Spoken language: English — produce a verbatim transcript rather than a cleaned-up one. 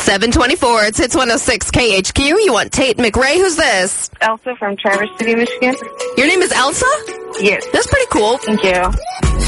seven twenty-four. It's Hits one oh six K H Q. You want Tate McRae? Who's this? Elsa from Traverse City, Michigan. Your name is Elsa? Yes. That's pretty cool. Thank you.